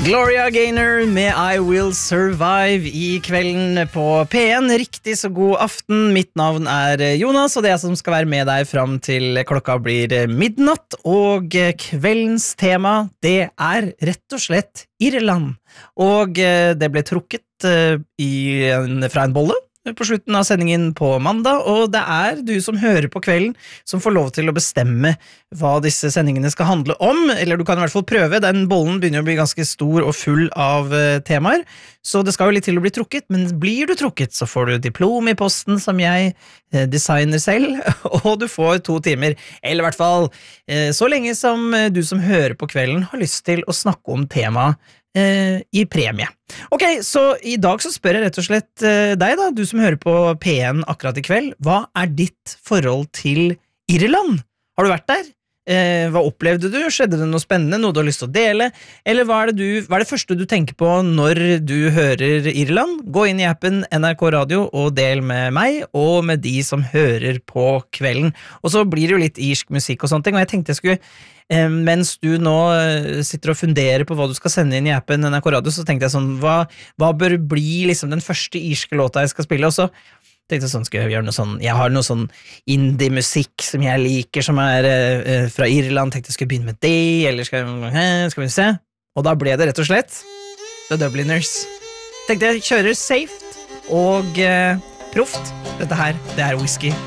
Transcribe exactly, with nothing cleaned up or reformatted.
Gloria Gaynor med I Will Survive i kvelden på P en. Riktig så god aften. Mitt navn er Jonas, og det er jeg som skal være med deg fram til klokka blir midnatt. Og kveldens tema, det er rett og slett Irland. Og det ble trukket i en, fra en bolle på slutten av sendingen på mandag, og det er du som hører på kvelden som får lov til å bestemme hva disse sendingene skal handle om, eller du kan i hvert fall prøve. Den bollen begynner å bli ganske stor og full av temaer, så det skal jo litt til å bli trukket, men blir du trukket så får du diplom i posten som jeg designer selv, og du får to timer, eller i hvert fall så lenge som du som hører på kvelden har lyst til å snakke om temaet i premie. Ok, så i dag så spør jeg rett og slett deg da, du som hører på P en akkurat i kveld, hva er ditt forhold til Irland? Har du vært der? Eh, hva opplevde du? Skjedde det noe spennende, noe du har lyst til å dele? Eller hva er, det du, hva er det første du tenker på når du hører Irland? Gå inn i appen N R K Radio og del med meg og med de som hører på kvelden. Og så blir det jo litt irsk musikk og sånne ting, og jeg tenkte jeg skulle mens du nå sitter og funderer på hva du skal sende inn i appen N R K Radio, så tenkte jeg sånn, hva, hva bør bli liksom den første irske låta jeg skal spille, og så tenkte jeg sånn, skal jeg gjøre noe sånn, jeg har noe sånn indie-musikk som jeg liker, som er uh, fra Irland, tenkte jeg skulle begynne med det, eller skal, uh, skal vi se, og da ble det rett og slett The Dubliners. Tenkte jeg kjører safe og uh, proft, dette her, det er whisky